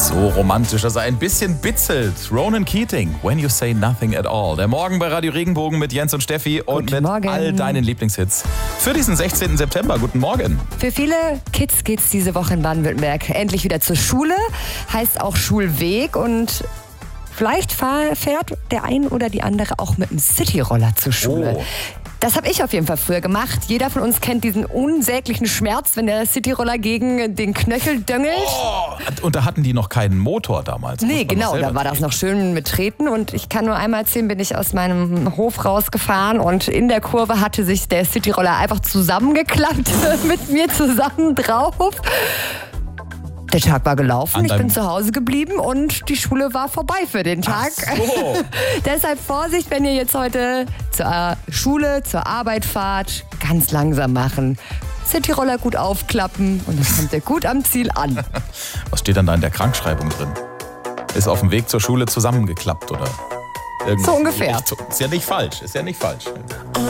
So romantisch, dass er ein bisschen bitzelt. Ronan Keating, When You Say Nothing at All. Der Morgen bei Radio Regenbogen mit Jens und Steffi und Guten mit Morgen. all deinen Lieblingshits. Für diesen 16. September, guten Morgen. Für viele Kids geht's diese Woche in Baden-Württemberg endlich wieder zur Schule. Heißt auch Schulweg und vielleicht fährt der ein oder die andere auch mit einem Cityroller zur Schule. Oh. Das habe ich auf jeden Fall früher gemacht. Jeder von uns kennt diesen unsäglichen Schmerz, wenn der Cityroller gegen den Knöchel döngelt. Oh, und da hatten die noch keinen Motor damals. Nee, genau, da war das noch schön mit Treten und ich kann nur einmal erzählen, bin ich aus meinem Hof rausgefahren und in der Kurve hatte sich der Cityroller einfach zusammengeklappt mit mir zusammen drauf. Der Tag war gelaufen, ich bin zu Hause geblieben und die Schule war vorbei für den Tag. Ach so. Deshalb Vorsicht, wenn ihr jetzt heute zur Schule, zur Arbeit fahrt, ganz langsam machen. Cityroller gut aufklappen und dann kommt ihr gut am Ziel an. Was steht dann da in der Krankschreibung drin? Ist auf dem Weg zur Schule zusammengeklappt oder? So ungefähr. Ist ja nicht falsch, ist ja nicht falsch.